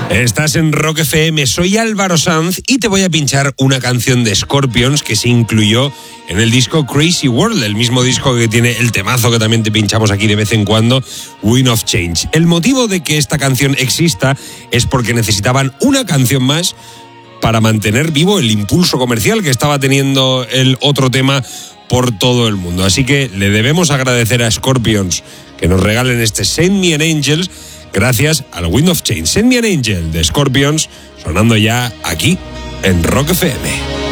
Estás en Rock FM, soy Álvaro Sanz y te voy a pinchar una canción de Scorpions que se incluyó en el disco Crazy World, el mismo disco que tiene el temazo que también te pinchamos aquí de vez en cuando, Wind of Change. El motivo de que esta canción exista es porque necesitaban una canción más para mantener vivo el impulso comercial que estaba teniendo el otro tema por todo el mundo. Así que le debemos agradecer a Scorpions que nos regalen este Send Me an Angel gracias al Wind of Change. Send Me an Angel de Scorpions sonando ya aquí en Rock FM.